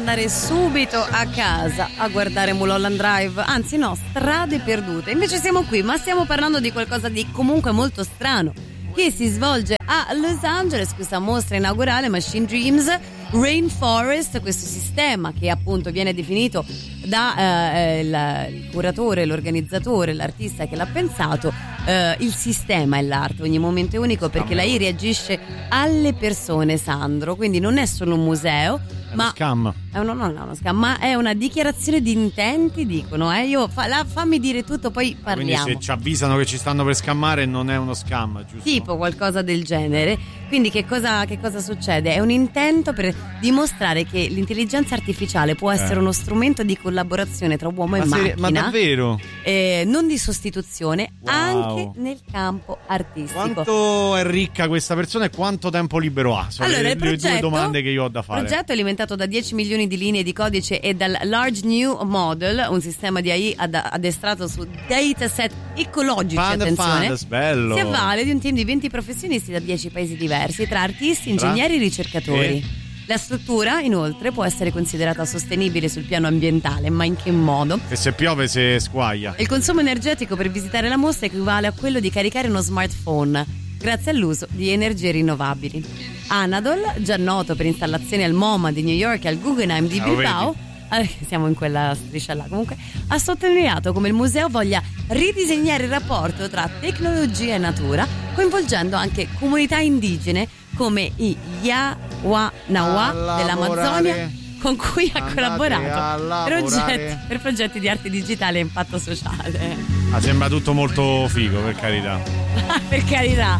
andare subito a casa a guardare Mulholland Drive, anzi no, Strade Perdute. Invece siamo qui, ma stiamo parlando di qualcosa di comunque molto strano che si svolge a Los Angeles, questa mostra inaugurale Machine Dreams Rainforest, questo sistema che appunto viene definito da il curatore, l'organizzatore, l'artista che l'ha pensato. Il sistema è l'arte, ogni momento è unico perché la I reagisce alle persone, Sandro, quindi non è solo un museo, ma scam. Non è uno scam, ma è una dichiarazione di intenti, dicono. Fammi dire tutto, poi parliamo. Quindi se ci avvisano che ci stanno per scammare non è uno scam, giusto? Tipo qualcosa del genere. Quindi che cosa succede? È un intento per dimostrare che l'intelligenza artificiale può essere uno strumento di collaborazione tra uomo e macchina. Ma davvero? Non di sostituzione, anche nel campo artistico. Quanto è ricca questa persona e quanto tempo libero ha? Sono le due domande che io ho da fare. Il progetto è alimentato da 10 milioni di linee di codice e dal Large New Model, un sistema di AI addestrato su dataset ecologici. Attenzione, bello. Si avvale di un team di 20 professionisti da 10 paesi diversi, tra artisti, ingegneri e ricercatori. La struttura, inoltre, può essere considerata sostenibile sul piano ambientale, ma in che modo? E se piove, se squaglia. Il consumo energetico per visitare la mostra equivale a quello di caricare uno smartphone, grazie all'uso di energie rinnovabili. Anadol, già noto per installazioni al MoMA di New York e al Guggenheim di Bilbao, siamo in quella striscia là comunque, ha sottolineato come il museo voglia ridisegnare il rapporto tra tecnologia e natura, coinvolgendo anche comunità indigene come i Yawa-Nawa dell'Amazzonia, con cui ha collaborato per progetti di arte digitale e impatto sociale. Sembra tutto molto figo, per carità. Per carità.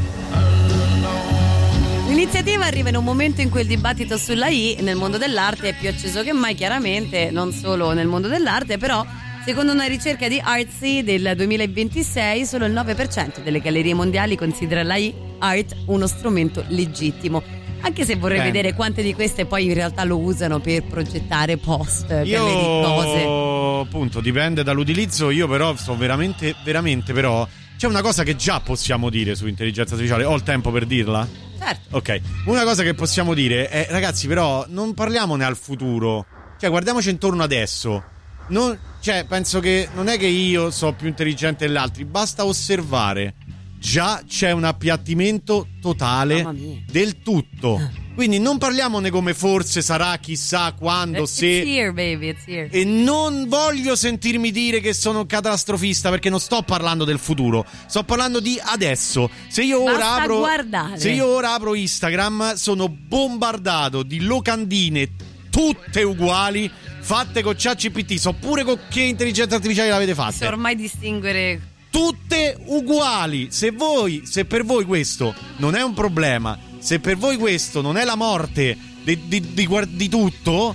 L'iniziativa arriva in un momento in cui il dibattito sulla I nel mondo dell'arte è più acceso che mai, chiaramente, non solo nel mondo dell'arte, però secondo una ricerca di Artsy del 2026 solo il 9% delle gallerie mondiali considera la I art uno strumento legittimo. Anche se vorrei vedere quante di queste poi in realtà lo usano per progettare post, per le cose. Appunto, dipende dall'utilizzo. Io però sto veramente però c'è una cosa che già possiamo dire su intelligenza artificiale. Ho il tempo per dirla? Certo. Ok, una cosa che possiamo dire è, ragazzi, però non parliamone al futuro. Cioè, guardiamoci intorno adesso. Penso che non è che io so più intelligente degli altri, basta osservare. Già c'è un appiattimento totale del tutto. Quindi non parliamone come forse sarà, chissà quando, it's here, baby, it's here. E non voglio sentirmi dire che sono un catastrofista, perché non sto parlando del futuro, sto parlando di adesso. Se io ora apro Instagram, sono bombardato di locandine tutte uguali, fatte con ChatGPT. So pure con che intelligenza artificiale l'avete fatta. So ormai distinguere tutte uguali. Se per voi questo non è un problema, se per voi questo non è la morte di tutto,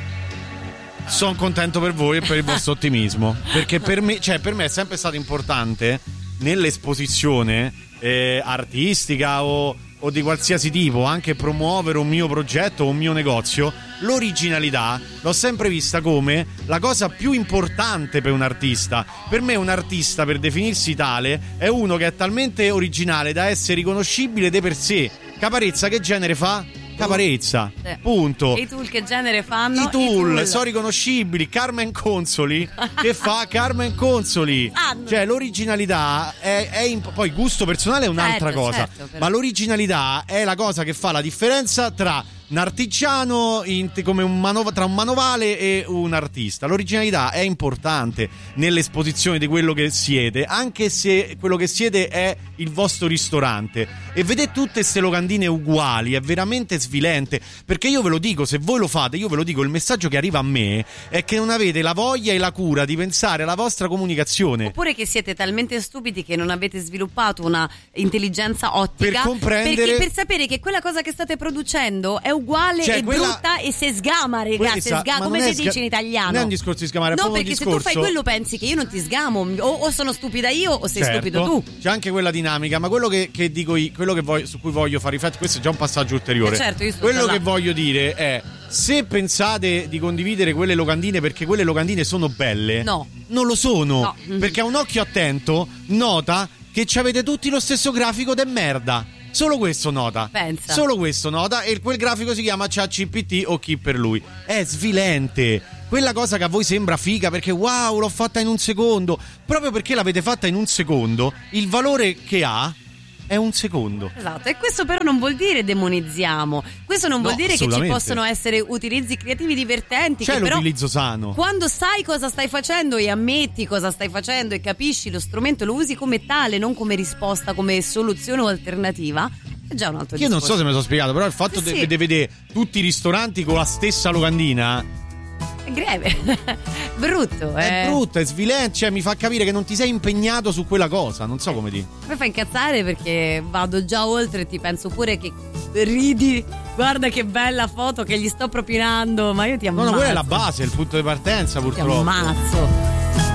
sono contento per voi e per il vostro ottimismo, perché per me è sempre stato importante nell'esposizione artistica o di qualsiasi tipo, anche promuovere un mio progetto o un mio negozio. L'originalità l'ho sempre vista come la cosa più importante per un artista. Per me un artista, per definirsi tale, è uno che è talmente originale da essere riconoscibile de per sé. Caparezza che genere fa? Caparezza, punto. E i tool che genere fanno? I tool sono riconoscibili. Carmen Consoli che fa Carmen Consoli. Cioè l'originalità poi gusto personale è un'altra cosa, ma l'originalità è la cosa che fa la differenza tra un artigiano come tra un manovale e un artista. L'originalità è importante nell'esposizione di quello che siete, anche se quello che siete è il vostro ristorante. E vedete tutte queste locandine uguali, è veramente svilente, perché io ve lo dico, se voi lo fate, io ve lo dico, il messaggio che arriva a me è che non avete la voglia e la cura di pensare alla vostra comunicazione, oppure che siete talmente stupidi che non avete sviluppato una intelligenza ottica per comprendere, perché per sapere che quella cosa che state producendo è uguale e brutta e se sgama, ragazzi, come si dice in italiano. Non è un discorso di sgamare, no, perché se tu fai quello pensi che io non ti sgamo, o sono stupida io o sei stupido tu. C'è anche quella dinamica, ma quello che dico io, quello che su cui voglio far riflettere, questo è già un passaggio ulteriore. Certo, quello che voglio dire è: se pensate di condividere quelle locandine perché quelle locandine sono belle, no, non lo sono, no. Perché a un occhio attento nota che ci avete tutti lo stesso grafico de merda. Solo questo nota. Pensa. Solo questo nota, e quel grafico si chiama ChatGPT o chi per lui. È svilente. Quella cosa che a voi sembra figa perché wow, l'ho fatta in un secondo. Proprio perché l'avete fatta in un secondo, il valore che ha è un secondo. Esatto, e questo però non vuol dire demonizziamo. Questo non vuol dire che ci possono essere utilizzi creativi divertenti. C'è che l'utilizzo sano. Quando sai cosa stai facendo e ammetti cosa stai facendo e capisci lo strumento, lo usi come tale, non come risposta, come soluzione o alternativa, è già un altro discorso. Io non so se me lo sono spiegato, però il fatto di vedere tutti i ristoranti con la stessa locandina è greve. Brutto, è brutto, è svilente, cioè mi fa capire che non ti sei impegnato su quella cosa, non so come dire. Mi fa incazzare perché vado già oltre e ti penso pure che ridi, guarda che bella foto che gli sto propinando, ma io ti ammazzo. No, quella è la base, il punto di partenza, purtroppo. Ti ammazzo.